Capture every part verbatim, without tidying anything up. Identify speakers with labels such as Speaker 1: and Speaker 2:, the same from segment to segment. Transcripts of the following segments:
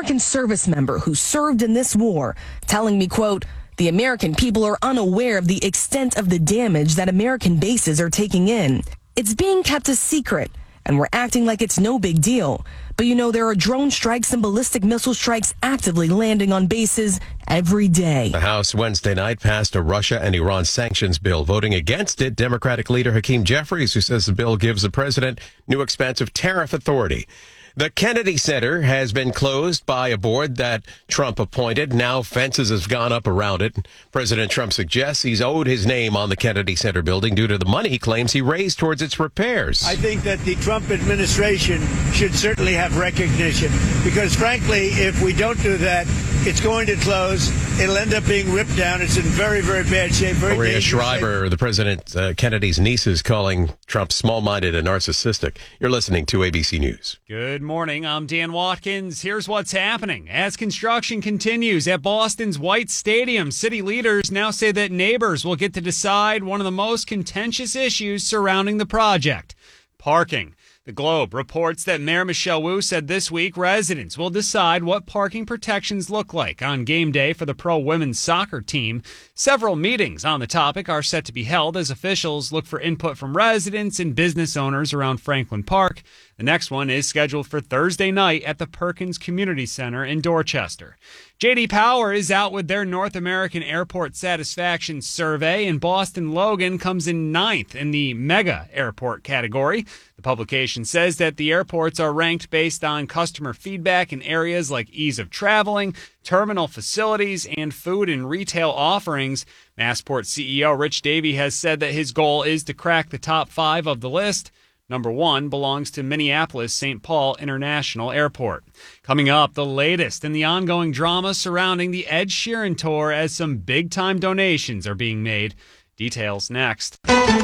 Speaker 1: American service member who served in this war, telling me, quote, "The American people are unaware of the extent of the damage that American bases are taking in. It's being kept a secret, and we're acting like it's no big deal. But you know, there are drone strikes and ballistic missile strikes actively landing on bases every day."
Speaker 2: The House Wednesday night passed a Russia and Iran sanctions bill. Voting against it, Democratic leader Hakeem Jeffries, who says the bill gives the president new expansive tariff authority. The Kennedy Center has been closed by a board that Trump appointed. Now fences have gone up around it. President Trump suggests he's owed his name on the Kennedy Center building due to the money he claims he raised towards its repairs.
Speaker 3: I think that the Trump administration should certainly have recognition because, frankly, if we don't do that, it's going to close. It'll end up being ripped down. It's in very, very bad shape. Very
Speaker 2: Maria
Speaker 3: dangerous
Speaker 2: Shriver,
Speaker 3: shape.
Speaker 2: the President uh, Kennedy's niece, is calling Trump small-minded and narcissistic. You're listening to A B C News.
Speaker 4: Good morning. I'm Dan Watkins. Here's what's happening. As construction continues at Boston's White Stadium, city leaders now say that neighbors will get to decide one of the most contentious issues surrounding the project: parking. The Globe reports that Mayor Michelle Wu said this week residents will decide what parking protections look like on game day for the pro women's soccer team. Several meetings on the topic are set to be held as officials look for input from residents and business owners around Franklin Park. The next one is scheduled for Thursday night at the Perkins Community Center in Dorchester. J D Power is out with their North American Airport Satisfaction Survey, and Boston Logan comes in ninth in the mega airport category. The publication says that the airports are ranked based on customer feedback in areas like ease of traveling, terminal facilities, and food and retail offerings. Massport C E O Rich Davey has said that his goal is to crack the top five of the list. Number one belongs to Minneapolis Saint Paul International Airport. Coming up, the latest in the ongoing drama surrounding the Ed Sheeran tour as some big-time donations are being made. Details next.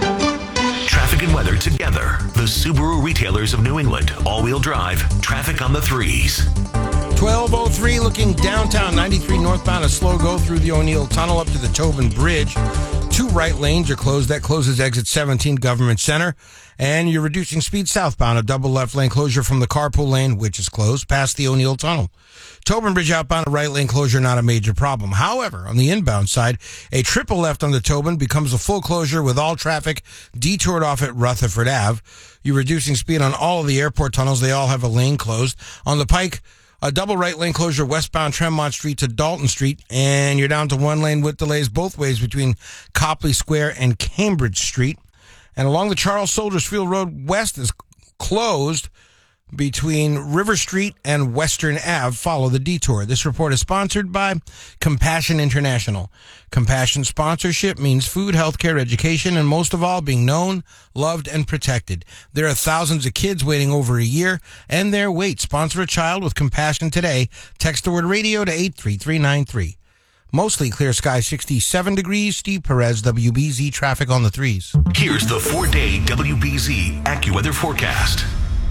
Speaker 5: Traffic and weather together. The Subaru retailers of New England. All-wheel drive. Traffic on the threes.
Speaker 6: twelve oh three looking downtown, ninety-three northbound, a slow go through the O'Neill Tunnel up to the Tobin Bridge. Two right lanes are closed. That closes exit seventeen, Government Center. And you're reducing speed southbound, a double left lane closure from the carpool lane, which is closed, past the O'Neill Tunnel. Tobin Bridge outbound, a right lane closure, not a major problem. However, on the inbound side, a triple left on the Tobin becomes a full closure with all traffic detoured off at Rutherford Avenue. You're reducing speed on all of the airport tunnels. They all have a lane closed. On the Pike, a double right lane closure westbound Tremont Street to Dalton Street, and you're down to one lane with delays both ways between Copley Square and Cambridge Street. And along the Charles Soldiers Field Road West is closed between River Street and Western Avenue. Follow the detour. This report is sponsored by Compassion International. Compassion sponsorship means food, healthcare, education, and most of all, being known, loved, and protected. There are thousands of kids waiting over a year, and their wait. Sponsor a child with Compassion today. Text the word radio to eight three three nine three. Mostly clear skies, sixty-seven degrees. Steve Perez, W B Z traffic on the threes.
Speaker 5: Here's the four-day W B Z AccuWeather forecast.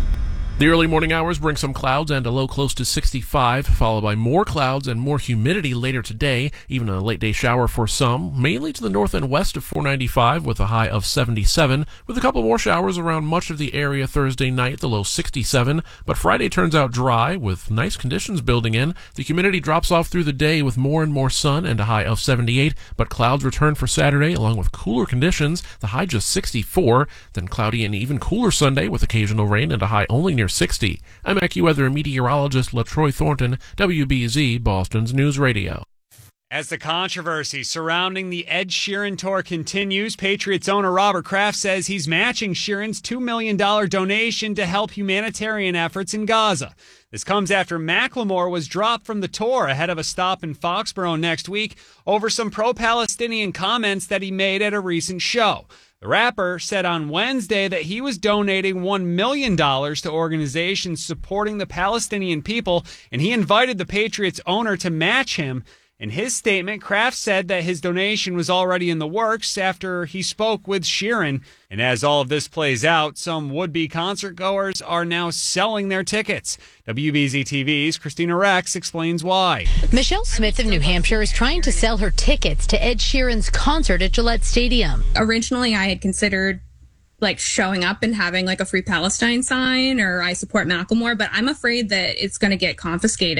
Speaker 7: The early morning hours bring some clouds and a low close to sixty-five, followed by more clouds and more humidity later today, even a late-day shower for some, mainly to the north and west of four ninety-five with a high of seventy-seven, with a couple more showers around much of the area Thursday night, the low sixty-seven, but Friday turns out dry with nice conditions building in. The humidity drops off through the day with more and more sun and a high of seventy-eight, but clouds return for Saturday along with cooler conditions, the high just sixty-four, then cloudy and even cooler Sunday with occasional rain and a high only near sixty. I'm AccuWeather meteorologist LaTroy Thornton, W B Z, Boston's News Radio.
Speaker 4: As the controversy surrounding the Ed Sheeran tour continues, Patriots owner Robert Kraft says he's matching Sheeran's two million dollars donation to help humanitarian efforts in Gaza. This comes after Macklemore was dropped from the tour ahead of a stop in Foxborough next week over some pro-Palestinian comments that he made at a recent show. The rapper said on Wednesday that he was donating one million dollars to organizations supporting the Palestinian people, and he invited the Patriots owner to match him. In his statement, Kraft said that his donation was already in the works after he spoke with Sheeran. And as all of this plays out, some would-be concert-goers are now selling their tickets. W B Z T V's Christina Rex explains why.
Speaker 8: Michelle Smith of New Hampshire is trying to sell her tickets to Ed Sheeran's concert at Gillette Stadium.
Speaker 9: Originally, I had considered like showing up and having like a Free Palestine sign or I support Macklemore, but I'm afraid that it's going to get confiscated.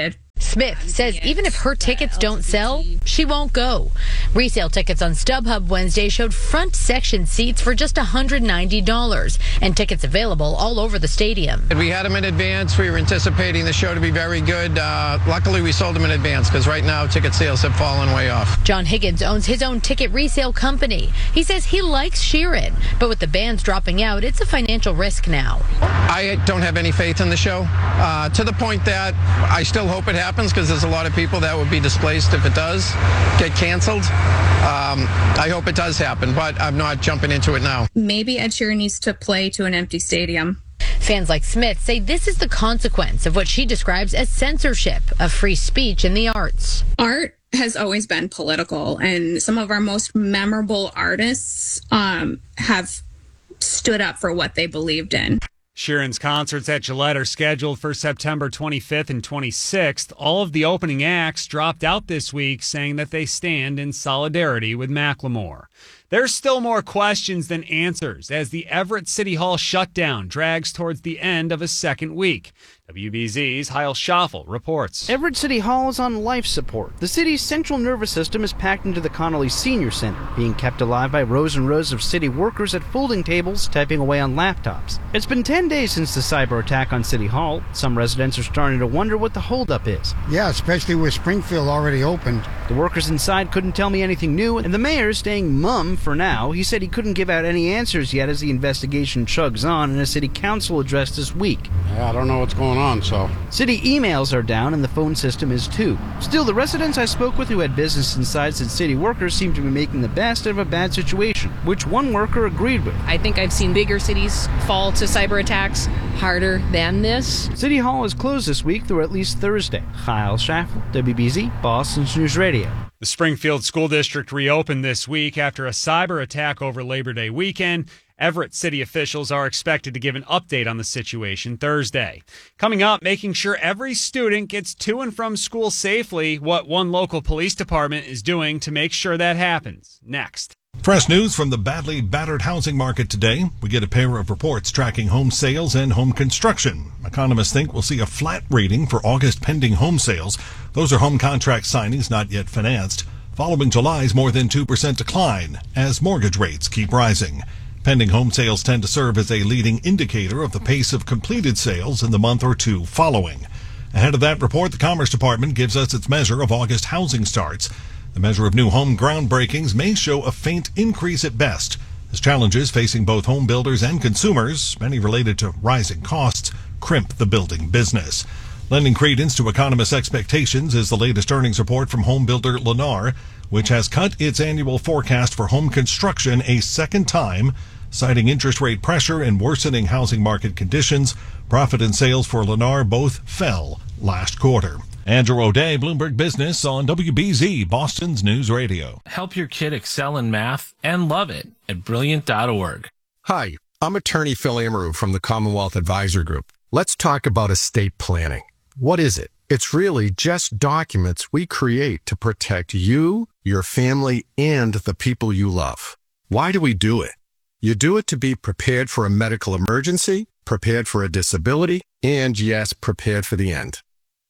Speaker 8: Smith says even if her tickets don't sell, she won't go. Resale tickets on StubHub Wednesday showed front section seats for just one hundred ninety dollars and tickets available all over the stadium.
Speaker 10: We had them in advance. We were anticipating the show to be very good. Uh, luckily, we sold them in advance because right now ticket sales have fallen way off.
Speaker 8: John Higgins owns his own ticket resale company. He says he likes Sheeran, but with the bands dropping out, it's a financial risk now.
Speaker 10: I don't have any faith in the show uh, to the point that I still hope it happens because there's a lot of people that would be displaced if it does get canceled. Um, I hope it does happen, but I'm not jumping into it now.
Speaker 9: Maybe Ed Sheeran needs to play to an empty stadium.
Speaker 8: Fans like Smith say this is the consequence of what she describes as censorship of free speech in the arts.
Speaker 9: Art has always been political, and some of our most memorable artists um, have stood up for what they believed in.
Speaker 4: Sheeran's concerts at Gillette are scheduled for September twenty-fifth and twenty-sixth. All of the opening acts dropped out this week, saying that they stand in solidarity with Macklemore. There's still more questions than answers as the Everett City Hall shutdown drags towards the end of a second week. W B Z's Heil Schaffel reports.
Speaker 11: Everett City Hall is on life support. The city's central nervous system is packed into the Connolly Senior Center, being kept alive by rows and rows of city workers at folding tables, typing away on laptops. It's been ten days since the cyber attack on City Hall. Some residents are starting to wonder what the holdup is.
Speaker 12: Yeah, especially with Springfield already opened.
Speaker 11: The workers inside couldn't tell me anything new, and the mayor's staying mum for now. He said he couldn't give out any answers yet as the investigation chugs on in a city council address this week.
Speaker 12: Yeah, I don't know what's going on, so...
Speaker 11: City emails are down and the phone system is too. Still, the residents I spoke with who had business inside said city workers seem to be making the best of a bad situation, which one worker agreed with.
Speaker 13: I think I've seen bigger cities fall to cyber attacks harder than this.
Speaker 11: City Hall is closed this week through at least Thursday. Heil Schaffel, W B Z, Boston's News Radio.
Speaker 4: The Springfield School District reopened this week after a cyber attack over Labor Day weekend. Everett city officials are expected to give an update on the situation Thursday. Coming up, making sure every student gets to and from school safely, what one local police department is doing to make sure that happens. Next.
Speaker 14: Fresh news from the badly battered housing market today. We get a pair of reports tracking home sales and home construction. Economists think we'll see a flat rating for August pending home sales. Those are home contract signings not yet financed, following July's more than two percent decline as mortgage rates keep rising. Pending home sales tend to serve as a leading indicator of the pace of completed sales in the month or two following. Ahead of that report, the Commerce Department gives us its measure of August housing starts. The measure of new home groundbreakings may show a faint increase at best, as challenges facing both home builders and consumers, many related to rising costs, crimp the building business. Lending credence to economists' expectations is the latest earnings report from home builder Lennar, which has cut its annual forecast for home construction a second time, citing interest rate pressure and worsening housing market conditions. Profit and sales for Lennar both fell last quarter. Andrew O'Day, Bloomberg Business on W B Z, Boston's News Radio.
Speaker 15: Help your kid excel in math and love it at brilliant dot org.
Speaker 16: Hi, I'm attorney Phil Amaru from the Commonwealth Advisor Group. Let's talk about estate planning. What is it? It's really just documents we create to protect you, your family, and the people you love. Why do we do it? You do it to be prepared for a medical emergency, prepared for a disability, and yes, prepared for the end.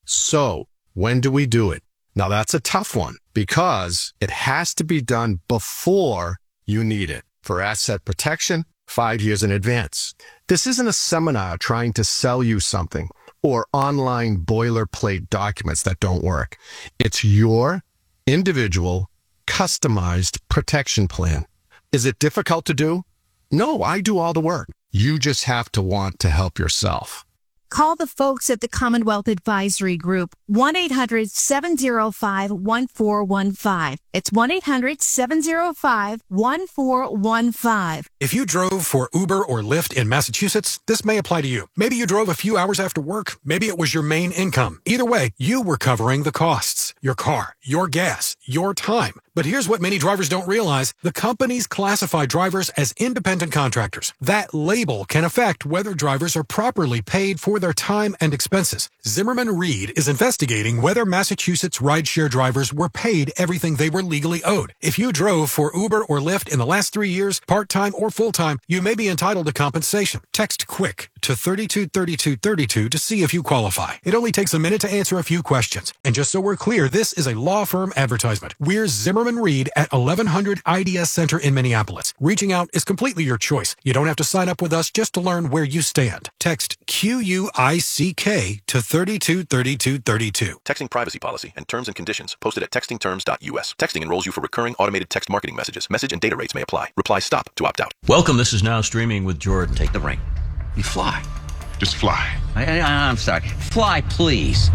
Speaker 16: So, when do we do it? Now that's a tough one because it has to be done before you need it. For asset protection, five years in advance. This isn't a seminar trying to sell you something or online boilerplate documents that don't work. It's your individual, customized protection plan. Is it difficult to do? No, I do all the work. You just have to want to help yourself.
Speaker 17: Call the folks at the Commonwealth Advisory Group, one eight hundred seven oh five one four one five. It's one eight hundred seven oh five one four one five.
Speaker 18: If you drove for Uber or Lyft in Massachusetts, this may apply to you. Maybe you drove a few hours after work. Maybe it was your main income. Either way, you were covering the costs. Your car, your gas, your time. But here's what many drivers don't realize. The companies classify drivers as independent contractors. That label can affect whether drivers are properly paid for their time and expenses. Zimmerman Reed is investigating whether Massachusetts rideshare drivers were paid everything they were legally owed. If you drove for Uber or Lyft in the last three years, part-time or full-time, you may be entitled to compensation. Text QUICK to thirty-two thirty-two thirty-two to see if you qualify. It only takes a minute to answer a few questions. And just so we're clear, this is a law firm advertisement. We're Zimmerman Reed at eleven hundred I D S Center in Minneapolis. Reaching out is completely your choice. You don't have to sign up with us just to learn where you stand. Text Q U I C K to thirty-two thirty-two thirty-two.
Speaker 19: Texting privacy policy and terms and conditions posted at texting terms dot U S. Texting enrolls you for recurring automated text marketing messages. Message and data rates may apply. Reply STOP to opt out.
Speaker 20: Welcome. This is Now Streaming with Jordan.
Speaker 21: Take the ring. You fly.
Speaker 22: Just fly.
Speaker 21: I, I, I'm sorry. Fly, please.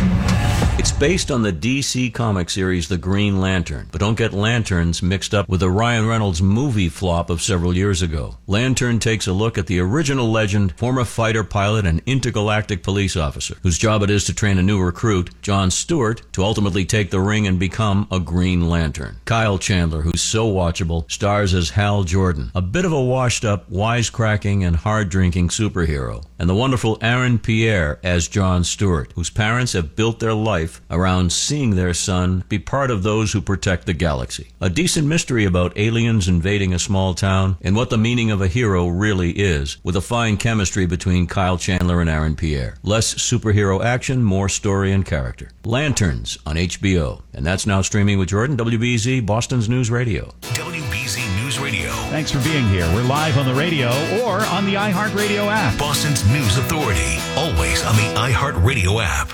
Speaker 20: It's based on the D C comic series The Green Lantern, but don't get lanterns mixed up with the Ryan Reynolds movie flop of several years ago. Lantern takes a look at the original legend, former fighter pilot and intergalactic police officer, whose job it is to train a new recruit, Jon Stewart, to ultimately take the ring and become a Green Lantern. Kyle Chandler, who's so watchable, stars as Hal Jordan, a bit of a washed-up, wisecracking and hard-drinking superhero, and the wonderful Aaron Pierre as Jon Stewart, whose parents have built their life around seeing their son be part of those who protect the galaxy. A decent mystery about aliens invading a small town and what the meaning of a hero really is, with a fine chemistry between Kyle Chandler and Aaron Pierre. Less superhero action, more story and character. Lanterns on H B O. And that's Now Streaming with Jordan, W B Z, Boston's News Radio.
Speaker 5: W B Z News Radio.
Speaker 23: Thanks for being here. We're live on the radio or on the iHeartRadio app.
Speaker 5: Boston's News Authority. Always on the iHeartRadio app.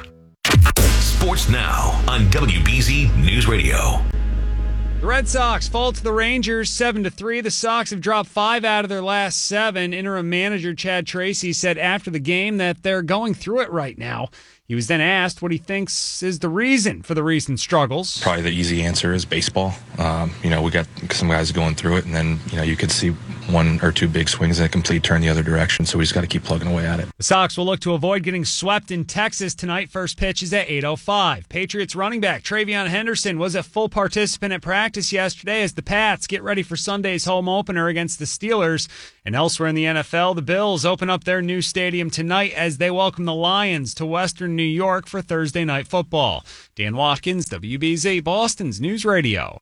Speaker 5: Sports Now on W B Z News Radio.
Speaker 4: The Red Sox fall to the Rangers seven to three. The Sox have dropped five out of their last seven. Interim manager Chad Tracy said after the game that they're going through it right now. He was then asked what he thinks is the reason for the recent struggles.
Speaker 24: Probably the easy answer is baseball. Um, you know, we got some guys going through it, and then, you know, you could see one or two big swings and a complete turn the other direction, so we just got to keep plugging away at it.
Speaker 4: The Sox will look to avoid getting swept in Texas tonight. First pitch is at eight oh five. Patriots running back Travion Henderson was a full participant at practice yesterday as the Pats get ready for Sunday's home opener against the Steelers. And elsewhere in the N F L, the Bills open up their new stadium tonight as they welcome the Lions to Western New York for Thursday Night Football. Dan Watkins, W B Z, Boston's News Radio.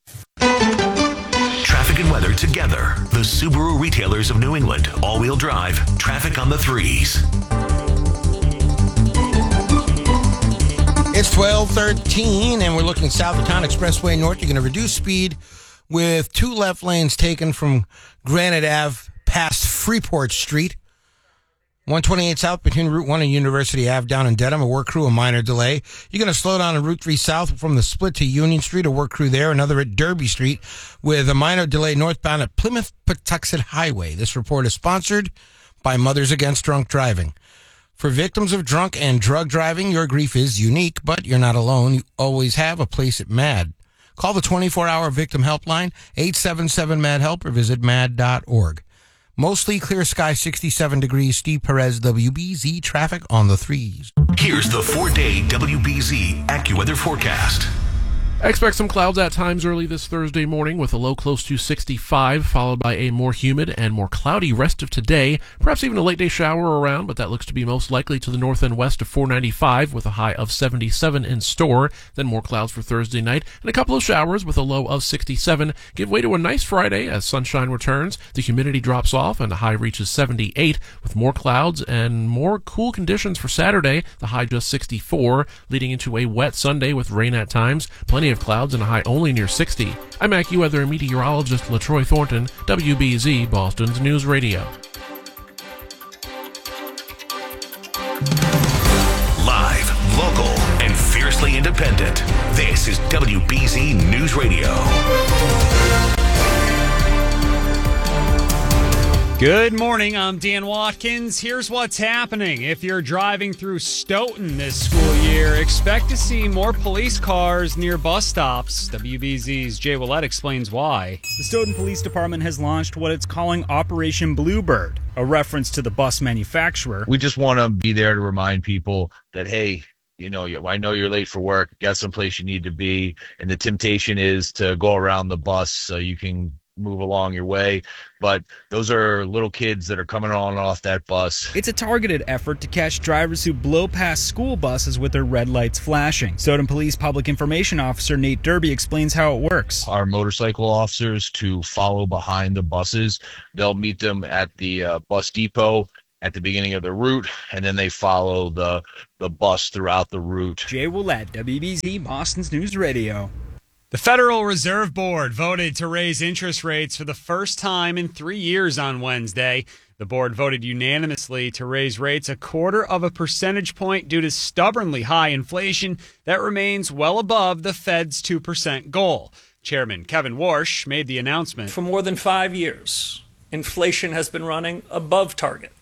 Speaker 5: Traffic and weather together. The Subaru retailers of New England. All-wheel drive. Traffic on the threes.
Speaker 6: It's twelve thirteen, and we're looking south of town, Expressway North. You're going to reduce speed with two left lanes taken from Granite Ave past Freeport Street. one twenty-eight south between Route one and University Ave down in Dedham. A work crew, a minor delay. You're going to slow down on Route three south from the split to Union Street. A work crew there. Another at Derby Street with a minor delay northbound at Plymouth Patuxent Highway. This report is sponsored by Mothers Against Drunk Driving. For victims of drunk and drug driving, your grief is unique, but you're not alone. You always have a place at MAD. Call the twenty-four hour victim helpline, eight seven seven M A D HELP, or visit mad dot org. Mostly clear sky, sixty-seven degrees. Steve Perez, W B Z, traffic on the threes.
Speaker 5: Here's the four-day W B Z AccuWeather forecast.
Speaker 7: Expect some clouds at times early this Thursday morning with a low close to sixty-five, followed by a more humid and more cloudy rest of today. Perhaps even a late day shower around, but that looks to be most likely to the north and west of four ninety-five with a high of seventy-seven in store. Then more clouds for Thursday night and a couple of showers with a low of sixty-seven. Give way to a nice Friday as sunshine returns. The humidity drops off and the high reaches seventy-eight with more clouds and more cool conditions for Saturday. The high just sixty-four, leading into a wet Sunday with rain at times. Plenty of clouds and a high only near sixty. I'm AccuWeather meteorologist LaTroy Thornton, W B Z, Boston's News Radio.
Speaker 5: Live, local, and fiercely independent. This is W B Z News Radio.
Speaker 4: Good morning, I'm Dan Watkins. Here's what's happening. If you're driving through Stoughton this school year, expect to see more police cars near bus stops. W B Z's Jay Willett explains why.
Speaker 25: The Stoughton Police Department has launched what it's calling Operation Bluebird, a reference to the bus manufacturer.
Speaker 26: We just want to be there to remind people that, hey,
Speaker 1: you know, I know you're late for work, got someplace you need to be, and the temptation is to go around the bus so you can move along your way. But those are little kids that are coming on and off that bus.
Speaker 25: It's a targeted effort to catch drivers who blow past school buses with their red lights flashing. Stoughton Police Public Information Officer Nate Derby explains how it works.
Speaker 1: Our motorcycle officers to follow behind the buses. They'll meet them at the uh, bus depot at the beginning of the route, and then they follow the the bus throughout the route.
Speaker 25: Jay Willett, W B Z Boston's News Radio.
Speaker 4: The Federal Reserve Board voted to raise interest rates for the first time in three years on Wednesday. The board voted unanimously to raise rates a quarter of a percentage point due to stubbornly high inflation that remains well above the Fed's two percent goal. Chairman Kevin Warsh made the announcement.
Speaker 2: For more than five years, inflation has been running above target.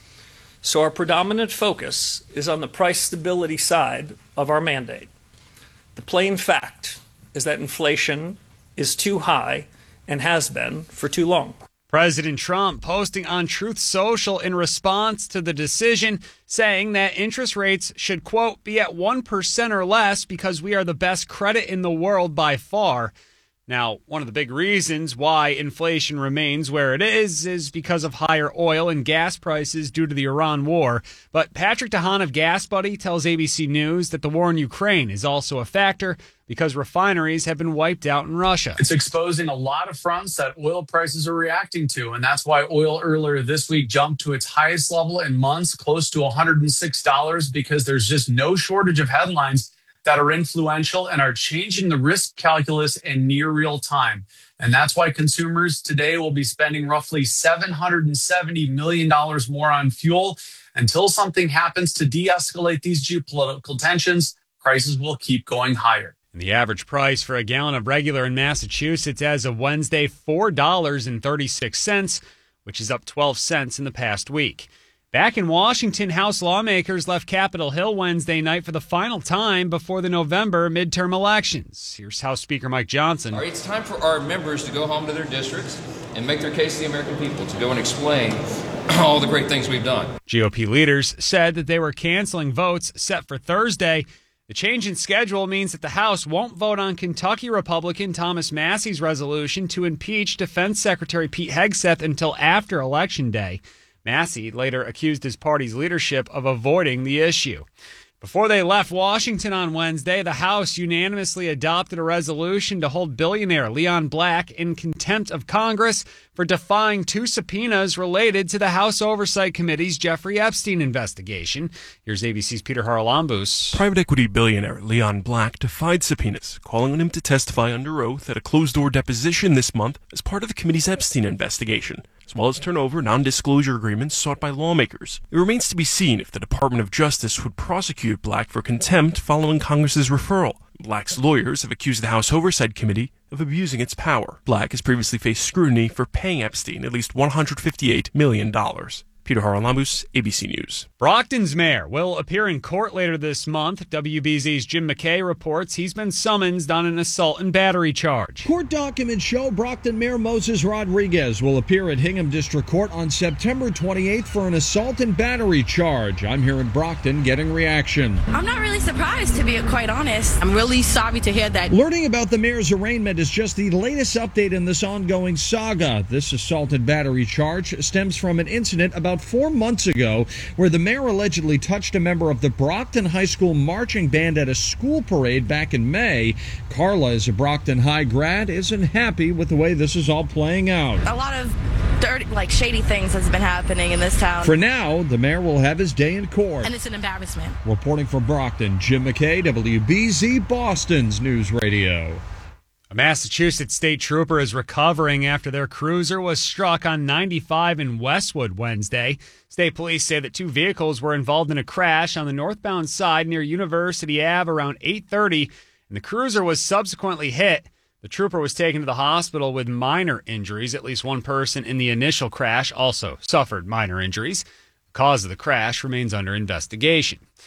Speaker 2: So our predominant focus is on the price stability side of our mandate. The plain fact is that inflation is too high and has been for too long.
Speaker 4: President Trump posting on Truth Social in response to the decision, saying that interest rates should, quote, be at one percent or less because we are the best credit in the world by far. Now, one of the big reasons why inflation remains where it is is because of higher oil and gas prices due to the Iran war. But Patrick DeHaan of Gas Buddy tells A B C News that the war in Ukraine is also a factor because refineries have been wiped out in Russia.
Speaker 3: It's exposing a lot of fronts that oil prices are reacting to, and that's why oil earlier this week jumped to its highest level in months, close to one hundred six dollars, because there's just no shortage of headlines that are influential and are changing the risk calculus in near real time. And that's why consumers today will be spending roughly seven hundred seventy million dollars more on fuel. Until something happens to de-escalate these geopolitical tensions, prices will keep going higher.
Speaker 4: And the average price for a gallon of regular in Massachusetts as of Wednesday, four dollars and thirty-six cents, which is up twelve cents in the past week. Back in Washington, House lawmakers left Capitol Hill Wednesday night for the final time before the November midterm elections. Here's House Speaker Mike Johnson.
Speaker 10: All right, it's time for our members to go home to their districts and make their case to the American people, to go and explain all the great things we've done.
Speaker 4: G O P leaders said that they were canceling votes set for Thursday. The change in schedule means that the House won't vote on Kentucky Republican Thomas Massey's resolution to impeach Defense Secretary Pete Hegseth until after Election Day. Massey later accused his party's leadership of avoiding the issue. Before they left Washington on Wednesday, the House unanimously adopted a resolution to hold billionaire Leon Black in contempt of Congress for defying two subpoenas related to the House Oversight Committee's Jeffrey Epstein investigation. Here's A B C's Peter Haralambous.
Speaker 22: Private equity billionaire Leon Black defied subpoenas, calling on him to testify under oath at a closed-door deposition this month as part of the committee's Epstein investigation, as well as turn over non-disclosure agreements sought by lawmakers. It remains to be seen if the Department of Justice would prosecute Black for contempt following Congress's referral. Black's lawyers have accused the House Oversight Committee of abusing its power. Black has previously faced scrutiny for paying Epstein at least one hundred fifty-eight million dollars. Peter Haralambous, A B C News.
Speaker 4: Brockton's mayor will appear in court later this month. W B Z's Jim McKay reports he's been summoned on an assault and battery charge.
Speaker 26: Court documents show Brockton Mayor Moses Rodriguez will appear at Hingham District Court on September twenty-eighth for an assault and battery charge. I'm here in Brockton getting reaction.
Speaker 27: I'm not really surprised, to be quite honest. I'm really sorry to hear that.
Speaker 26: Learning about the mayor's arraignment is just the latest update in this ongoing saga. This assault and battery charge stems from an incident about four months ago where the mayor allegedly touched a member of the Brockton High School marching band at a school parade back in May. Carla is a Brockton High grad, isn't happy with the way this is all playing out.
Speaker 27: A lot of dirty, like shady things has been happening in this town.
Speaker 26: For now, the mayor will have his day in court.
Speaker 27: And it's an embarrassment.
Speaker 26: Reporting from Brockton, Jim McKay, W B Z Boston's News Radio.
Speaker 4: A Massachusetts state trooper is recovering after their cruiser was struck on ninety-five in Westwood Wednesday. State police say that two vehicles were involved in a crash on the northbound side near University Avenue around eight thirty, and the cruiser was subsequently hit. The trooper was taken to the hospital with minor injuries. At least one person in the initial crash also suffered minor injuries. The cause of the crash remains under investigation.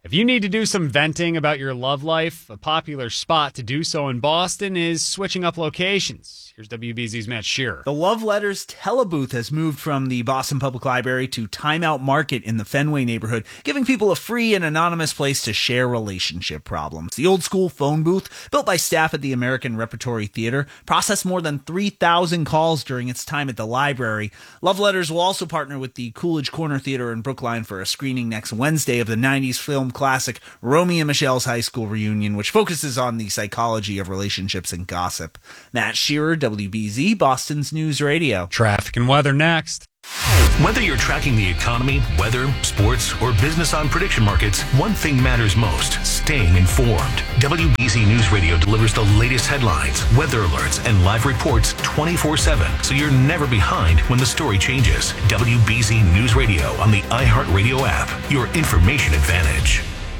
Speaker 4: If you need to do some venting about your love life, a popular spot to do so in Boston is switching up locations. Here's W B Z's Matt Shearer.
Speaker 8: The Love Letters telebooth has moved from the Boston Public Library to Timeout Market in the Fenway neighborhood, giving people a free and anonymous place to share relationship problems. The old school phone booth, built by staff at the American Repertory Theater, processed more than three thousand calls during its time at the library. Love Letters will also partner with the Coolidge Corner Theater in Brookline for a screening next Wednesday of the nineties film classic Romy and Michelle's High School Reunion, which focuses on the psychology of relationships and gossip. Matt Shearer, W B Z, Boston's News Radio.
Speaker 4: Traffic and weather next.
Speaker 5: Whether you're tracking the economy, weather, sports, or business on prediction markets, one thing matters most: staying informed. W B Z News Radio delivers the latest headlines, weather alerts, and live reports twenty-four seven, so you're never behind when the story changes. W B Z News Radio on the iHeartRadio app, your information advantage.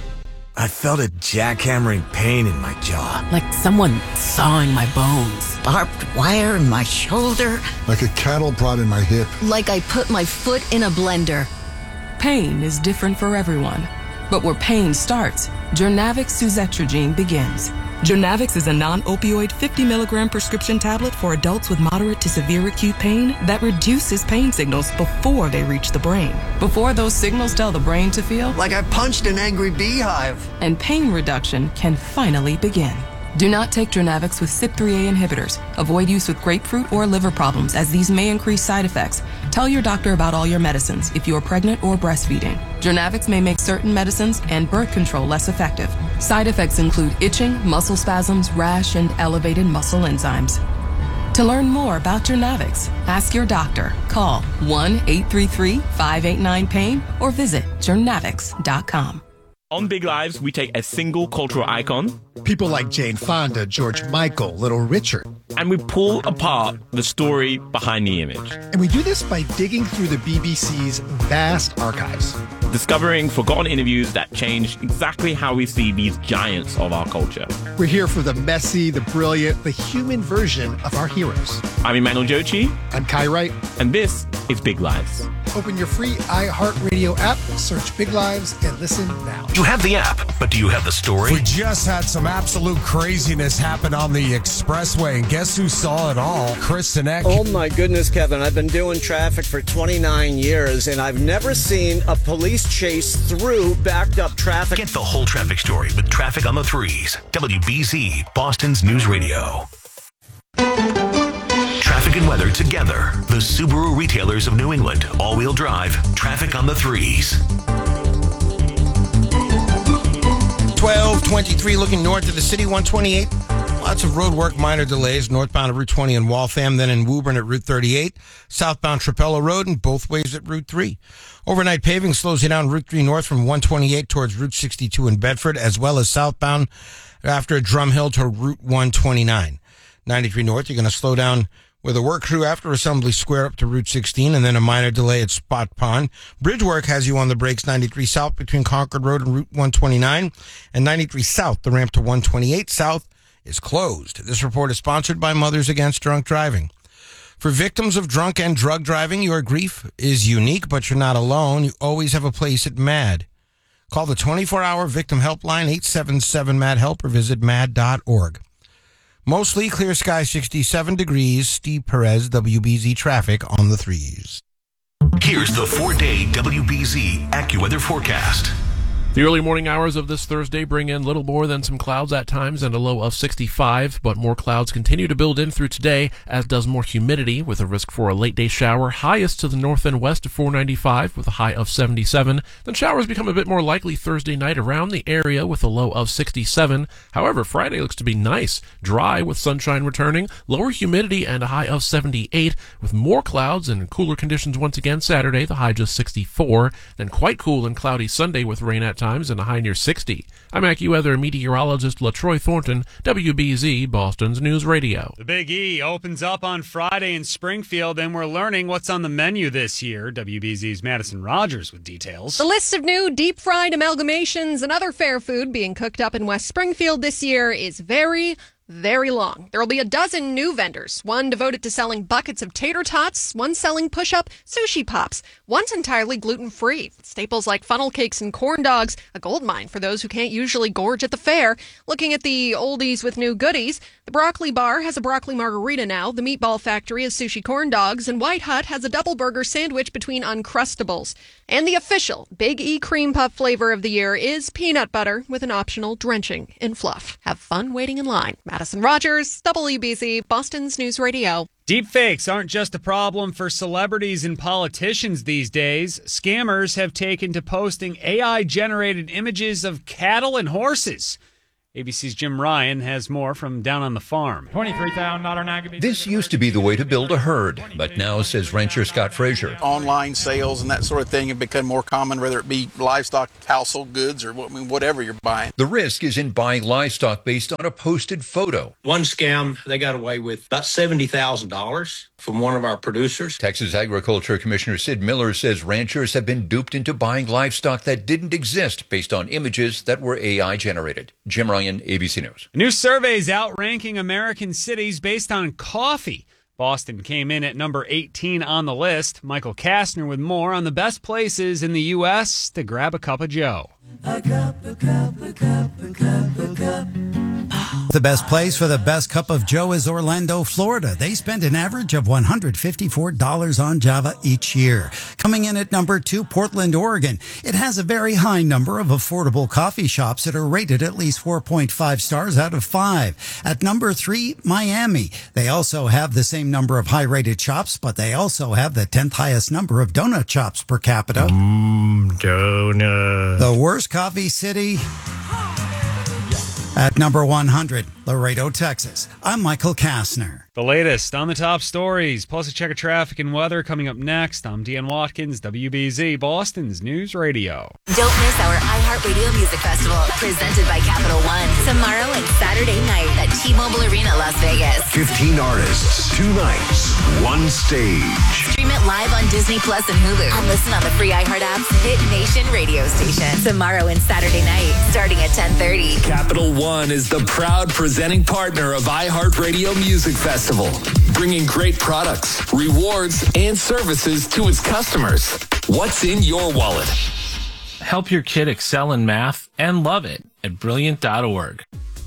Speaker 9: I felt a jackhammering pain in my jaw.
Speaker 11: Like someone sawing my bones.
Speaker 12: Barbed wire in my shoulder.
Speaker 13: Like a cattle prod in my hip.
Speaker 12: Like I put my foot in a blender.
Speaker 11: Pain is different for everyone. But where pain starts, Journavx Suzetrigine begins. Journavx is a non-opioid fifty milligram prescription tablet for adults with moderate to severe acute pain that reduces pain signals before they reach the brain. Before those signals tell the brain to feel
Speaker 12: like I punched an angry beehive.
Speaker 11: And pain reduction can finally begin. Do not take Journavx with C Y P three A inhibitors. Avoid use with grapefruit or liver problems, as these may increase side effects. Tell your doctor about all your medicines if you are pregnant or breastfeeding. Journavx may make certain medicines and birth control less effective. Side effects include itching, muscle spasms, rash, and elevated muscle enzymes. To learn more about Journavx, ask your doctor. Call one eight three three, five eight nine, pain or visit journavx dot com.
Speaker 14: On Big Lives, we take a single cultural icon,
Speaker 15: people like Jane Fonda, George Michael, Little Richard,
Speaker 14: and we pull apart the story behind the image.
Speaker 15: And we do this by digging through the B B C's vast archives,
Speaker 14: discovering forgotten interviews that change exactly how we see these giants of our culture.
Speaker 15: We're here for the messy, the brilliant, the human version of our heroes.
Speaker 14: I'm Emmanuel Jochi.
Speaker 15: I'm Kai Wright.
Speaker 14: And this is Big Lives.
Speaker 15: Open your free iHeartRadio app, search Big Lives, and listen now.
Speaker 5: You have the app, but do you have the story?
Speaker 6: We just had some absolute craziness happen on the expressway, and guess who saw it all? Chris Sinek.
Speaker 28: Oh my goodness, Kevin. I've been doing traffic for twenty-nine years, and I've never seen a police chase through backed up traffic.
Speaker 5: Get the whole traffic story with Traffic on the Threes. W B Z, Boston's News Radio. Traffic and weather together. The Subaru retailers of New England. All-wheel drive. Traffic on the Threes.
Speaker 6: twelve twenty-three looking north of the city, one twenty-eight. Lots of road work, minor delays. Northbound at Route twenty in Waltham, then in Woburn at Route thirty-eight. Southbound Trapello Road and both ways at Route three. Overnight paving slows you down Route three north from one twenty-eight towards Route sixty-two in Bedford, as well as southbound after Drumhill to Route one twenty-nine. ninety-three north, you're going to slow down with a work crew after Assembly Square up to Route sixteen, and then a minor delay at Spot Pond. Bridge work has you on the brakes ninety-three south between Concord Road and Route one twenty-nine, and ninety-three south, the ramp to one twenty-eight south is closed. This report is sponsored by Mothers Against Drunk Driving. For victims of drunk and drug driving, your grief is unique, but you're not alone. You always have a place at MAD. Call the twenty-four hour victim helpline, eight seven seven, MAD HELP, or visit mad dot org. Mostly clear sky, sixty-seven degrees. Steve Perez, W B Z Traffic on the Threes.
Speaker 5: Here's the four-day W B Z AccuWeather forecast.
Speaker 7: The early morning hours of this Thursday bring in little more than some clouds at times and a low of sixty-five, but more clouds continue to build in through today, as does more humidity, with a risk for a late-day shower, highest to the north and west of four ninety-five, with a high of seventy-seven. Then showers become a bit more likely Thursday night around the area, with a low of sixty-seven. However, Friday looks to be nice, dry with sunshine returning, lower humidity, and a high of seventy-eight, with more clouds and cooler conditions once again Saturday, the high just sixty-four. Then quite cool and cloudy Sunday with rain at times and a high near sixty. I'm AccuWeather meteorologist LaTroy Thornton, W B Z, Boston's News Radio.
Speaker 4: The Big E opens up on Friday in Springfield, and we're learning what's on the menu this year. W B Z's Madison Rogers with details.
Speaker 29: The list of new deep-fried amalgamations and other fair food being cooked up in West Springfield this year is very
Speaker 16: very long. There will be a dozen new vendors, one devoted to selling buckets of tater tots, one selling push-up sushi pops, one's entirely gluten-free. Staples like funnel cakes and corn dogs, a goldmine for those who can't usually gorge at the fair. Looking at the oldies with new goodies, the Broccoli Bar has a broccoli margarita now, the Meatball Factory has sushi corn dogs, and White Hut has a double burger sandwich between Uncrustables. And the official Big E cream puff flavor of the year is peanut butter with an optional drenching in fluff. Have fun waiting in line. Madison Rogers, W B Z, Boston's News Radio.
Speaker 4: Deepfakes aren't just a problem for celebrities and politicians these days. Scammers have taken to posting A I-generated images of cattle and horses. A B C's Jim Ryan has more from down on the farm.
Speaker 17: twenty-three thousand dollars.
Speaker 18: This used to be the way to build a herd, but now, says rancher Scott Frazier,
Speaker 19: online sales and that sort of thing have become more common, whether it be livestock, household goods, or I mean, whatever you're buying.
Speaker 18: The risk is in buying livestock based on a posted photo.
Speaker 20: One scam, they got away with about seventy thousand dollars from one of our producers.
Speaker 18: Texas Agriculture Commissioner Sid Miller says ranchers have been duped into buying livestock that didn't exist based on images that were A I generated. Jim Ryan, A B C News.
Speaker 4: A new survey is outranking American cities based on coffee. Boston came in at number eighteen on the list. Michael Kastner with more on the best places in the U S to grab a cup of joe.
Speaker 21: A cup, a cup, a cup, a cup, a cup.
Speaker 23: The best place for the best cup of joe is Orlando, Florida. They spend an average of one hundred fifty-four dollars on Java each year. Coming in at number two, Portland, Oregon. It has a very high number of affordable coffee shops that are rated at least four point five stars out of five. At number three, Miami. They also have the same number of high-rated shops, but they also have the tenth highest number of donut shops per capita.
Speaker 21: Mmm, donut.
Speaker 23: The worst coffee city? At number one hundred, Laredo, Texas. I'm Michael Kastner.
Speaker 4: The latest on the top stories, plus a check of traffic and weather coming up next. I'm Dan Watkins, W B Z, Boston's News Radio.
Speaker 24: Don't miss our iHeartRadio Music Festival, presented by Capital One, tomorrow and Saturday night at T-Mobile Arena, Las Vegas.
Speaker 29: fifteen artists, two nights, one stage.
Speaker 24: Stream it live on Disney Plus and Hulu, and listen on the free iHeart app's Hit Nation radio station. Tomorrow and Saturday night, starting at ten thirty.
Speaker 30: Capital One is the proud presenting partner of iHeartRadio Music Festival, bringing great products, rewards, and services to its customers. What's in your wallet?
Speaker 31: Help your kid excel in math and love it at brilliant dot org.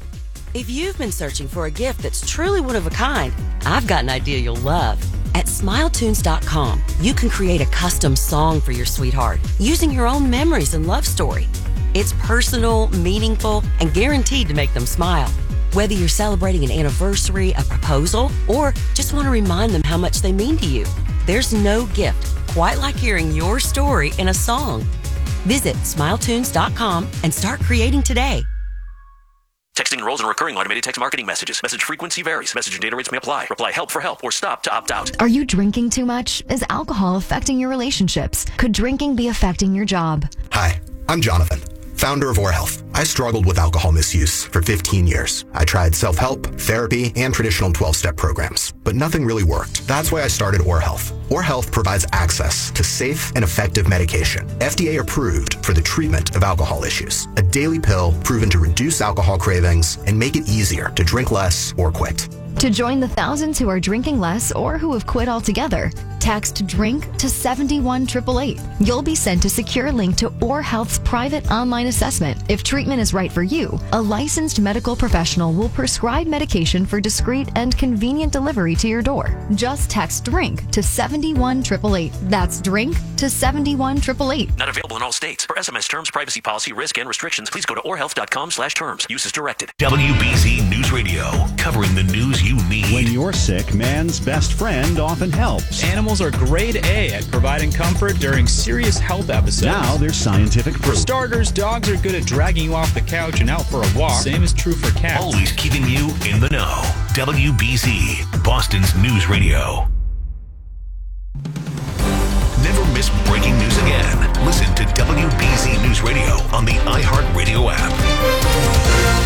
Speaker 32: If you've been searching for a gift that's truly one of a kind, I've got an idea you'll love. At smile tunes dot com, you can create a custom song for your sweetheart using your own memories and love story. It's personal, meaningful, and guaranteed to make them smile. Whether you're celebrating an anniversary, a proposal, or just want to remind them how much they mean to you, there's no gift quite like hearing your story in a song. Visit smile tunes dot com and start creating today.
Speaker 33: Texting enrolls in recurring automated text marketing messages. Message frequency varies. Message and data rates may apply. Reply help for help or stop to opt out.
Speaker 34: Are you drinking too much? Is alcohol affecting your relationships? Could drinking be affecting your job?
Speaker 35: Hi, I'm Jonathan, founder of OrHealth. I struggled with alcohol misuse for fifteen years. I tried self-help, therapy, and traditional twelve-step programs, but nothing really worked. That's why I started OrHealth. OrHealth provides access to safe and effective medication, F D A approved for the treatment of alcohol issues. A daily pill proven to reduce alcohol cravings and make it easier to drink less or quit.
Speaker 34: To join the thousands who are drinking less or who have quit altogether, text DRINK to seven one eight eight eight. You'll be sent a secure link to OrHealth's private online assessment. If treatment is right for you, a licensed medical professional will prescribe medication for discreet and convenient delivery to your door. Just text DRINK to seven one eight eight eight. That's DRINK to seven one eight eight eight.
Speaker 33: Not available in all states. For S M S terms, privacy policy, risk, and restrictions, please go to orhealth dot com slash terms. Use as directed.
Speaker 5: W B Z News Radio, covering the news you need.
Speaker 36: When you're sick, man's best friend often helps.
Speaker 37: Animals are grade A at providing comfort during serious health episodes.
Speaker 36: Now there's scientific proof.
Speaker 37: For starters, dogs are good at dragging you off the couch and out for a walk. Same is true for cats.
Speaker 5: Always keeping you in the know. W B Z, Boston's News Radio. Never miss breaking news again. Listen to W B Z News Radio on the iHeartRadio app.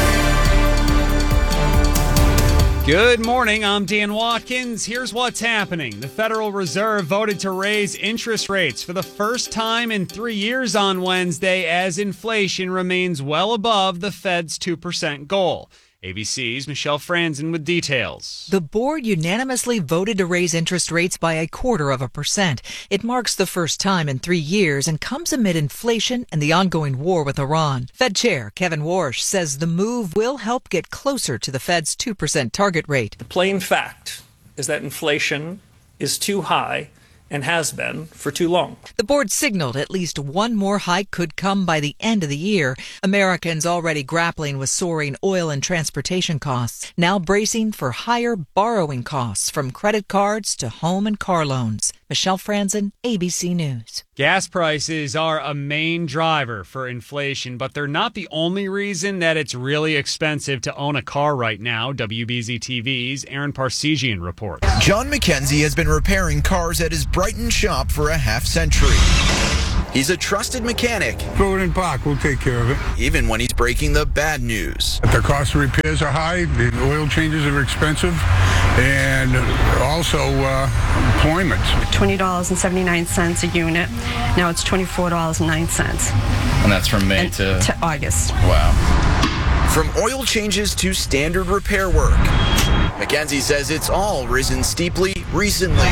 Speaker 4: Good morning, I'm Dan Watkins. Here's what's happening. The Federal Reserve voted to raise interest rates for the first time in three years on Wednesday as inflation remains well above the Fed's two percent goal. A B C's Michelle Franzen with details.
Speaker 1: The board unanimously voted to raise interest rates by a quarter of a percent. It marks the first time in three years and comes amid inflation and the ongoing war with Iran. Fed Chair Kevin Warsh says the move will help get closer to the Fed's two percent target rate.
Speaker 2: The plain fact is that inflation is too high and has been for too long.
Speaker 1: The board signaled at least one more hike could come by the end of the year. Americans already grappling with soaring oil and transportation costs, now bracing for higher borrowing costs from credit cards to home and car loans. Michelle Franzen, A B C News.
Speaker 4: Gas prices are a main driver for inflation, but they're not the only reason that it's really expensive to own a car right now. W B Z T V's Aaron Parsegian reports.
Speaker 3: John McKenzie has been repairing cars at his Brighton shop for a half century. He's a trusted mechanic.
Speaker 8: Throw it in park, we'll take care of it.
Speaker 3: Even when he's breaking the bad news.
Speaker 8: The cost of repairs are high, the oil changes are expensive, and also uh, employment.
Speaker 9: twenty dollars and seventy-nine cents a unit. Now it's twenty-four dollars and nine cents.
Speaker 3: And that's from May
Speaker 9: and
Speaker 3: to...
Speaker 9: to August.
Speaker 3: Wow. From oil changes to standard repair work, McKenzie says it's all risen steeply recently.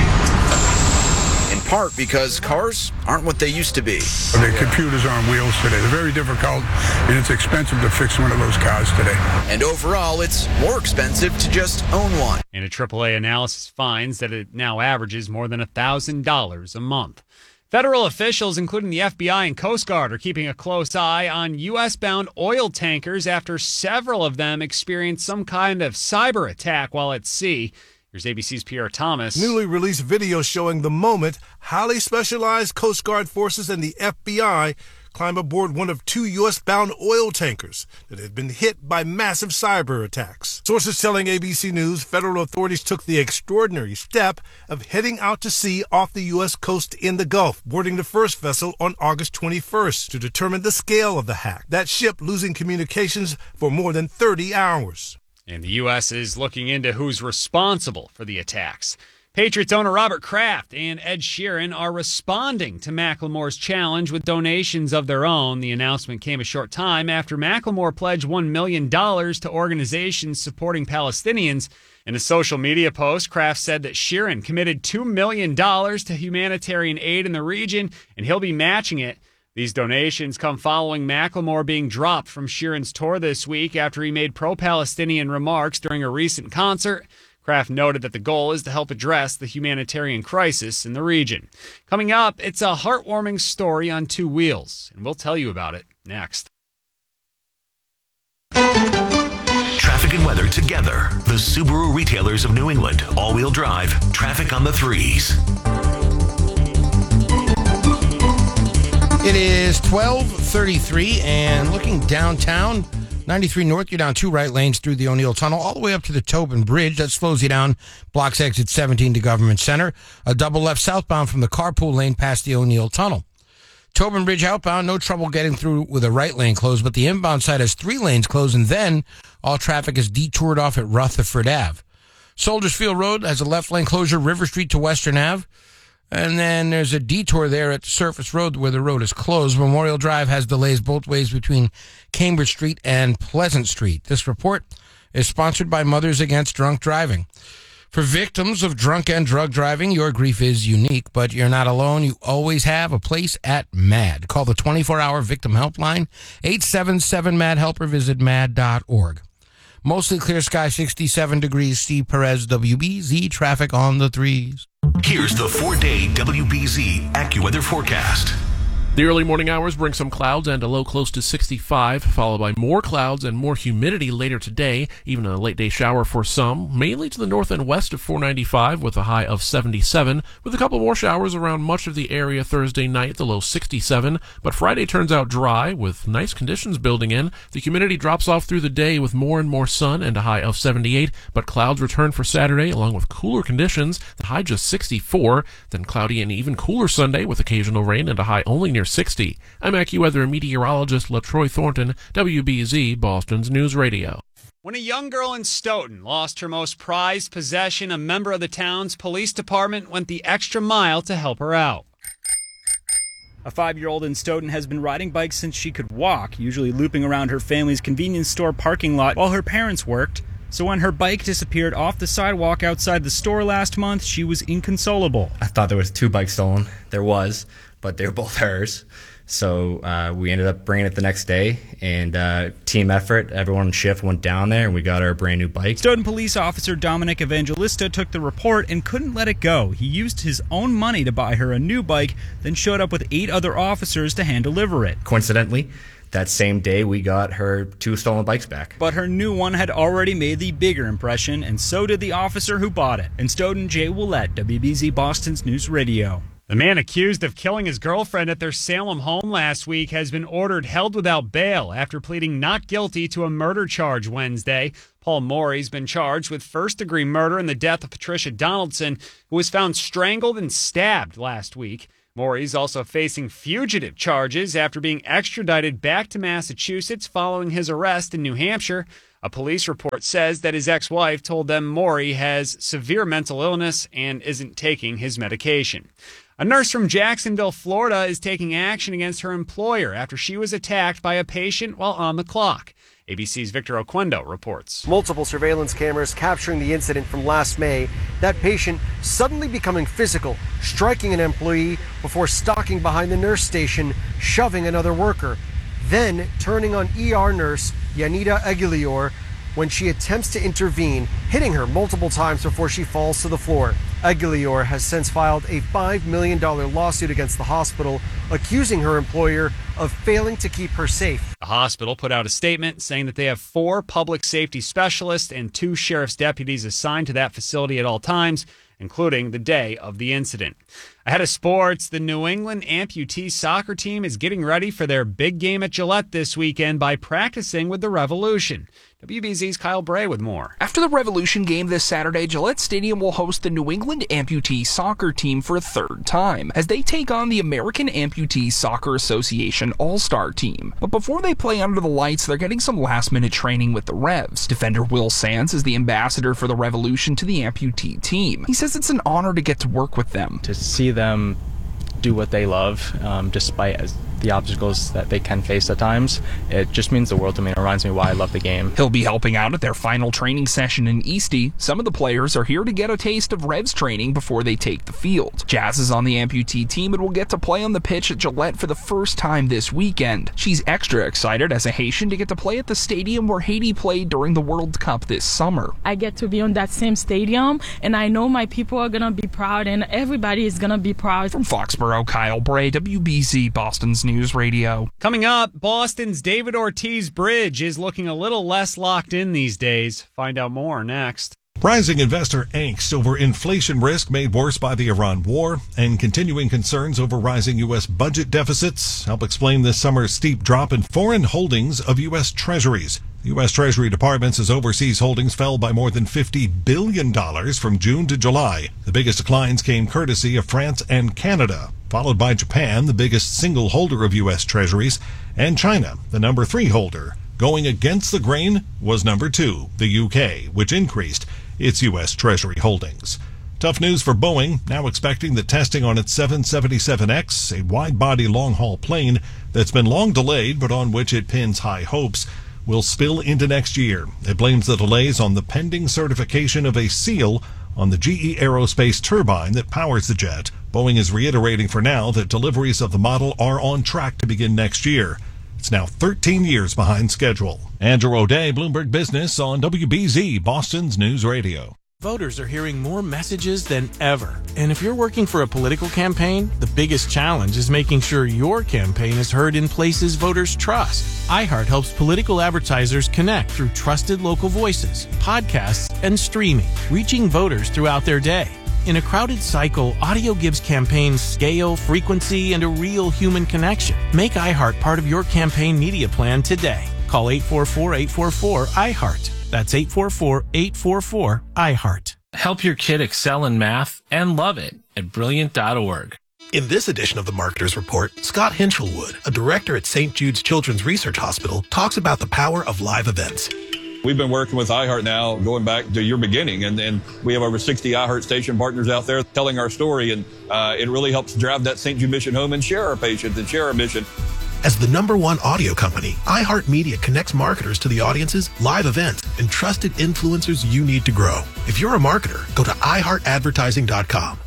Speaker 3: In part because cars aren't what they used to be.
Speaker 8: The computers are on wheels today. They're very difficult, and it's expensive to fix one of those cars today.
Speaker 3: And overall, it's more expensive to just own one.
Speaker 4: And a triple A analysis finds that it now averages more than one thousand dollars a month. Federal officials, including the F B I and Coast Guard, are keeping a close eye on U S-bound oil tankers after several of them experienced some kind of cyber attack while at sea. Here's A B C's Pierre Thomas.
Speaker 10: Newly released video showing the moment highly specialized Coast Guard forces and the F B I climb aboard one of two U S-bound oil tankers that had been hit by massive cyber attacks. Sources telling A B C News federal authorities took the extraordinary step of heading out to sea off the U S coast in the Gulf, boarding the first vessel on August twenty-first to determine the scale of the hack. That ship losing communications for more than thirty hours.
Speaker 4: And the U S is looking into who's responsible for the attacks. Patriots owner Robert Kraft and Ed Sheeran are responding to Macklemore's challenge with donations of their own. The announcement came a short time after Macklemore pledged one million dollars to organizations supporting Palestinians. In a social media post, Kraft said that Sheeran committed two million dollars to humanitarian aid in the region, and he'll be matching it. These donations come following Macklemore being dropped from Sheeran's tour this week after he made pro-Palestinian remarks during a recent concert. Kraft noted that the goal is to help address the humanitarian crisis in the region. Coming up, it's a heartwarming story on two wheels, and we'll tell you about it next.
Speaker 5: Traffic and weather together. The Subaru retailers of New England. All-wheel drive. Traffic on the threes.
Speaker 6: It is twelve thirty-three, and looking downtown, ninety-three North, you're down two right lanes through the O'Neill Tunnel, all the way up to the Tobin Bridge. That slows you down. Blocks exit seventeen to Government Center. A double left southbound from the carpool lane past the O'Neill Tunnel. Tobin Bridge outbound, no trouble getting through with a right lane closed, but the inbound side has three lanes closed, and then all traffic is detoured off at Rutherford Avenue. Soldiers Field Road has a left lane closure, River Street to Western Avenue. And then there's a detour there at the Surface Road where the road is closed. Memorial Drive has delays both ways between Cambridge Street and Pleasant Street. This report is sponsored by Mothers Against Drunk Driving. For victims of drunk and drug driving, your grief is unique, but you're not alone. You always have a place at MAD. Call the twenty-four hour victim helpline, eight seven seven MAD help, or visit mad dot org. Mostly clear sky, sixty-seven degrees. Steve Perez, W B Z, traffic on the threes.
Speaker 5: Here's the four-day W B Z AccuWeather forecast.
Speaker 7: The early morning hours bring some clouds and a low close to sixty-five, followed by more clouds and more humidity later today, even a late-day shower for some, mainly to the north and west of four ninety-five with a high of seventy-seven, with a couple more showers around much of the area Thursday night, the low sixty-seven, but Friday turns out dry with nice conditions building in. The humidity drops off through the day with more and more sun and a high of seventy-eight, but clouds return for Saturday along with cooler conditions, the high just sixty-four, then cloudy and even cooler Sunday with occasional rain and a high only near sixty. I'm AccuWeather meteorologist LaTroy Thornton, W B Z, Boston's News Radio.
Speaker 4: When a young girl in Stoughton lost her most prized possession, a member of the town's police department went the extra mile to help her out.
Speaker 37: A five-year-old in Stoughton has been riding bikes since she could walk, usually looping around her family's convenience store parking lot while her parents worked. So when her bike disappeared off the sidewalk outside the store last month, she was inconsolable.
Speaker 11: I thought there was two bikes stolen. There was, but they were both hers. So uh, we ended up bringing it the next day, and uh, team effort, everyone on shift went down there, and we got our brand new bike.
Speaker 37: Stoughton police officer Dominic Evangelista took the report and couldn't let it go. He used his own money to buy her a new bike, then showed up with eight other officers to hand deliver it.
Speaker 11: Coincidentally, that same day we got her two stolen bikes back.
Speaker 37: But her new one had already made the bigger impression, and so did the officer who bought it. In Stoughton, Jay Willette, W B Z Boston's News Radio.
Speaker 4: The man accused of killing his girlfriend at their Salem home last week has been ordered held without bail after pleading not guilty to a murder charge Wednesday. Paul Morey's been charged with first-degree murder in the death of Patricia Donaldson, who was found strangled and stabbed last week. Morey's also facing fugitive charges after being extradited back to Massachusetts following his arrest in New Hampshire. A police report says that his ex-wife told them Morey has severe mental illness and isn't taking his medication. A nurse from Jacksonville, Florida, is taking action against her employer after she was attacked by a patient while on the clock. A B C's Victor Oquendo reports.
Speaker 12: Multiple surveillance cameras capturing the incident from last May. That patient suddenly becoming physical, striking an employee before stalking behind the nurse station, shoving another worker. Then turning on E R nurse Yanida Aguilior when she attempts to intervene, hitting her multiple times before she falls to the floor. Aguilior has since filed a five million dollars lawsuit against the hospital, accusing her employer of failing to keep her safe.
Speaker 4: The hospital put out a statement saying that they have four public safety specialists and two sheriff's deputies assigned to that facility at all times, including the day of the incident. Ahead of sports, the New England amputee soccer team is getting ready for their big game at Gillette this weekend by practicing with the Revolution. W B Z's Kyle Bray with more.
Speaker 13: After the Revolution game this Saturday, Gillette Stadium will host the New England amputee soccer team for a third time as they take on the American Amputee Soccer Association All-Star team. But before they play under the lights, they're getting some last-minute training with the Revs. Defender Will Sands is the ambassador for the Revolution to the amputee team. He says it's an honor to get to work with them.
Speaker 14: To see them do what they love, um, despite as the obstacles that they can face at times, it just means the world to me. It reminds me why I love the game.
Speaker 13: He'll be helping out at their final training session in Eastie. Some of the players are here to get a taste of Revs training before they take the field. Jazz is on the amputee team and will get to play on the pitch at Gillette for the first time this weekend. She's extra excited as a Haitian to get to play at the stadium where Haiti played during the World Cup this summer.
Speaker 15: I get to be on that same stadium, and I know my people are going to be proud, and everybody is going to be proud.
Speaker 13: From Foxborough, Kyle Bray, W B Z Boston's News Radio.
Speaker 4: Coming up, Boston's David Ortiz Bridge is looking a little less locked in these days. Find out more next.
Speaker 16: Rising investor angst over inflation risk made worse by the Iran war and continuing concerns over rising U S budget deficits help explain this summer's steep drop in foreign holdings of U S Treasuries. The U S Treasury Department's overseas holdings fell by more than fifty billion dollars from June to July. The biggest declines came courtesy of France and Canada, followed by Japan, the biggest single holder of U S Treasuries, and China, the number three holder. Going against the grain was number two, the U K, which increased its U S Treasury holdings. Tough news for Boeing, now expecting that testing on its seven seventy-seven X, a wide-body long-haul plane that's been long delayed but on which it pins high hopes, will spill into next year. It blames the delays on the pending certification of a seal on the G E Aerospace turbine that powers the jet. Boeing is reiterating for now that deliveries of the model are on track to begin next year. It's now thirteen years behind schedule. Andrew O'Day, Bloomberg Business on W B Z, Boston's News Radio.
Speaker 17: Voters are hearing more messages than ever. And if you're working for a political campaign, the biggest challenge is making sure your campaign is heard in places voters trust. iHeart helps political advertisers connect through trusted local voices, podcasts, and streaming, reaching voters throughout their day. In a crowded cycle, audio gives campaigns scale, frequency, and a real human connection. Make iHeart part of your campaign media plan today. Call eight four four, eight four four, iHeart. That's eight four four, eight four four, iHeart.
Speaker 31: Help your kid excel in math and love it at brilliant dot org.
Speaker 18: In this edition of the Marketer's Report, Scott Hinchelwood, a director at Saint Jude's Children's Research Hospital, talks about the power of live events.
Speaker 19: We've been working with iHeart now going back to your beginning, and, and we have over sixty iHeart station partners out there telling our story, and uh, it really helps drive that Saint Jude mission home and share our patients and share our mission.
Speaker 18: As the number one audio company, iHeartMedia connects marketers to the audiences, live events, and trusted influencers you need to grow. If you're a marketer, go to i heart advertising dot com.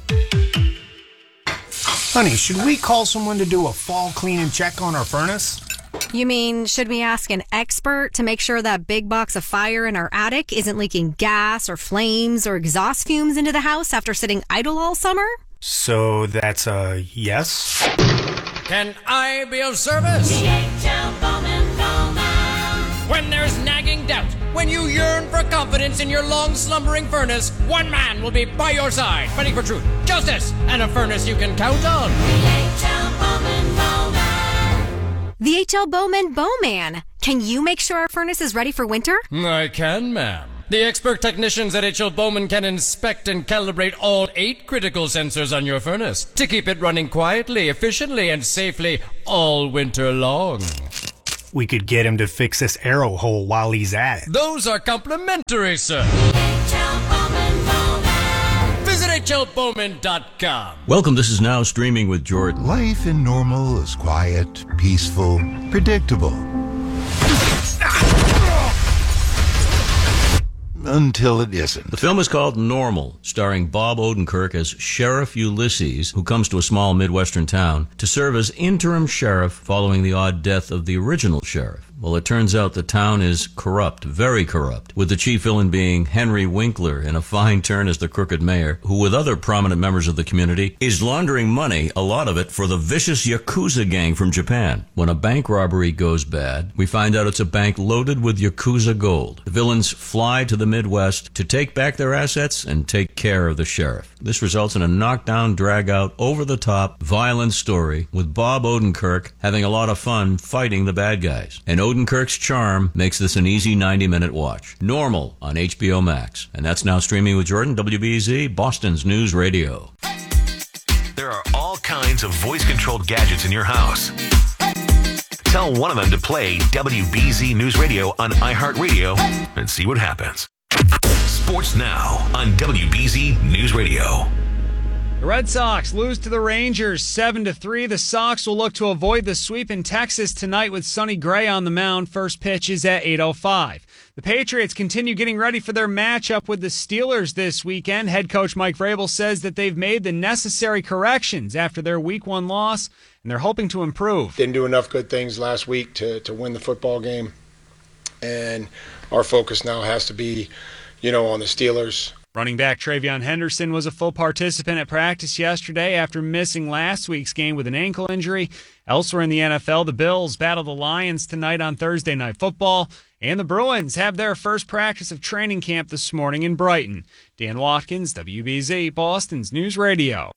Speaker 19: Honey, should we call someone to do a fall clean and check on our furnace?
Speaker 20: You mean, should we ask an expert to make sure that big box of fire in our attic isn't leaking gas or flames or exhaust fumes into the house after sitting idle all summer?
Speaker 19: So that's a yes?
Speaker 21: Can I be of service? D H L Bowman Bowman. When there's nagging doubt, when you yearn for confidence in your long slumbering furnace, one man will be by your side, fighting for truth, justice, and a furnace you can count on. D H L Bowman Bowman.
Speaker 20: The H L Bowman Bowman. Can you make sure our furnace is ready for winter?
Speaker 21: I can, ma'am. The expert technicians at H L Bowman can inspect and calibrate all eight critical sensors on your furnace to keep it running quietly, efficiently, and safely all winter long.
Speaker 19: We could get him to fix this arrow hole while he's at it.
Speaker 21: Those are complimentary, sir. H L Bowman Bowman. Visit H L Bowman dot com.
Speaker 22: Welcome, this is Now Streaming with Jordan.
Speaker 23: Life in normal is quiet, peaceful, predictable. Until it isn't.
Speaker 22: The film is called Normal, starring Bob Odenkirk as Sheriff Ulysses, who comes to a small Midwestern town to serve as interim sheriff following the odd death of the original sheriff. Well, it turns out the town is corrupt, very corrupt, with the chief villain being Henry Winkler in a fine turn as the crooked mayor, who with other prominent members of the community is laundering money, a lot of it, for the vicious Yakuza gang from Japan. When a bank robbery goes bad, we find out it's a bank loaded with Yakuza gold. The villains fly to the Midwest to take back their assets and take care of the sheriff. This results in a knockdown, drag-out, over-the-top, violent story with Bob Odenkirk having a lot of fun fighting the bad guys. And Odenkirk's charm makes this an easy ninety-minute watch. Normal on H B O Max. And that's Now Streaming with Jordan, W B Z, Boston's News Radio.
Speaker 5: There are all kinds of voice-controlled gadgets in your house. Tell one of them to play W B Z News Radio on iHeartRadio and see what happens. Sports Now on W B Z News Radio.
Speaker 4: The Red Sox lose to the Rangers seven to three. The Sox will look to avoid the sweep in Texas tonight with Sonny Gray on the mound. First pitch is at eight oh five. The Patriots continue getting ready for their matchup with the Steelers this weekend. Head coach Mike Vrabel says that they've made the necessary corrections after their week one loss, and they're hoping to improve.
Speaker 24: Didn't do enough good things last week to, to win the football game, and our focus now has to be, you know, on the Steelers.
Speaker 4: Running back Travion Henderson was a full participant at practice yesterday after missing last week's game with an ankle injury. Elsewhere in the N F L, the Bills battle the Lions tonight on Thursday Night Football, and the Bruins have their first practice of training camp this morning in Brighton. Dan Watkins, W B Z, Boston's News Radio.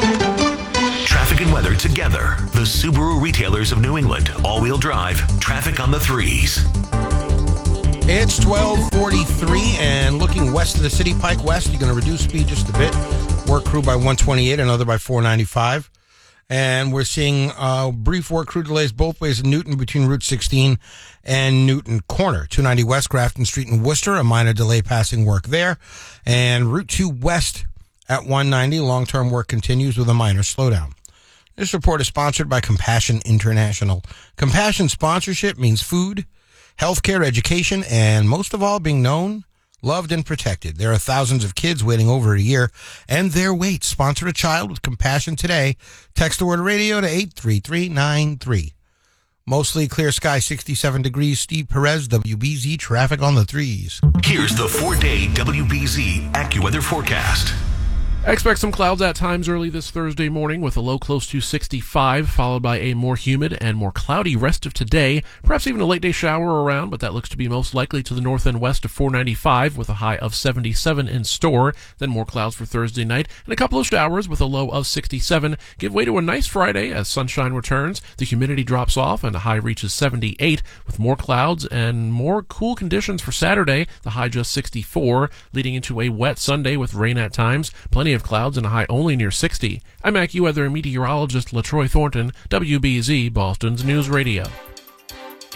Speaker 5: Traffic and weather together. The Subaru retailers of New England. All-wheel drive. Traffic on the threes.
Speaker 6: It's twelve forty-three, and looking west of the city, Pike West, you're going to reduce speed just a bit. Work crew by one twenty-eight, another by four ninety-five. And we're seeing uh, brief work crew delays both ways in Newton between Route sixteen and Newton Corner. two ninety West Grafton Street in Worcester, a minor delay passing work there. And Route two West at one ninety, long-term work continues with a minor slowdown. This report is sponsored by Compassion International. Compassion sponsorship means food, healthcare, education, and most of all, being known, loved, and protected. There are thousands of kids waiting over a year, and their wait. Sponsor a child with Compassion today. Text the word radio to eight three three nine three. Mostly clear sky, sixty-seven degrees. Steve Perez, W B Z, traffic on the threes.
Speaker 5: Here's the four-day W B Z AccuWeather forecast.
Speaker 7: Expect some clouds at times early this Thursday morning with a low close to sixty-five, followed by a more humid and more cloudy rest of today. Perhaps even a late day shower around, but that looks to be most likely to the north and west of four ninety-five with a high of seventy-seven in store. Then more clouds for Thursday night and a couple of showers with a low of sixty-seven. Give way to a nice Friday as sunshine returns. The humidity drops off and the high reaches seventy-eight with more clouds and more cool conditions for Saturday. The high just sixty-four, leading into a wet Sunday with rain at times. Plenty of clouds and a high only near sixty. I'm AccuWeather meteorologist LaTroy Thornton, W B Z, Boston's News Radio.